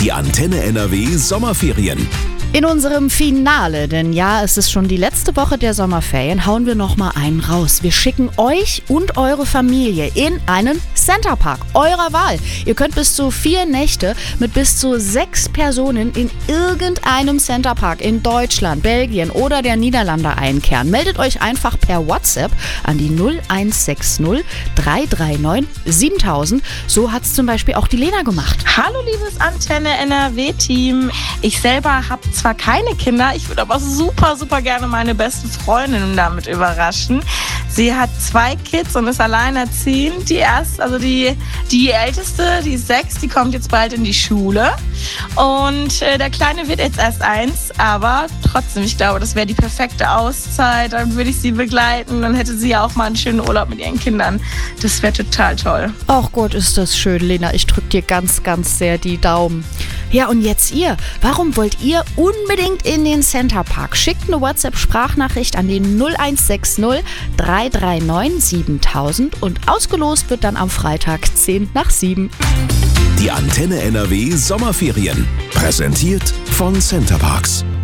Die Antenne NRW Sommerferien. In unserem Finale, denn ja, es ist schon die letzte Woche der Sommerferien, hauen wir nochmal einen raus. Wir schicken euch und eure Familie in einen Centerpark eurer Wahl. Ihr könnt bis zu 4 Nächte mit bis zu 6 Personen in irgendeinem Centerpark in Deutschland, Belgien oder der Niederlande einkehren. Meldet euch einfach per WhatsApp an die 0160 339 7000. So hat es zum Beispiel auch die Lena gemacht. Hallo liebes Antenne NRW-Team. Ich selber habe zwar keine Kinder, ich würde aber super gerne meine beste Freundin damit überraschen. Sie hat 2 Kids und ist alleinerziehend. Die älteste, die ist 6, die kommt jetzt bald in die Schule. Und der Kleine wird jetzt erst 1, aber trotzdem, ich glaube, das wäre die perfekte Auszeit. Dann würde ich sie begleiten, dann hätte sie ja auch mal einen schönen Urlaub mit ihren Kindern. Das wäre total toll. Ach Gott, ist das schön, Lena. Ich drücke dir ganz sehr die Daumen. Ja, und jetzt ihr. Warum wollt ihr unbedingt in den Centerpark? Schickt eine WhatsApp-Sprachnachricht an den 0160 339 7000 und ausgelost wird dann am Freitag 10 nach 7. Die Antenne NRW Sommerferien. Präsentiert von Centerparks.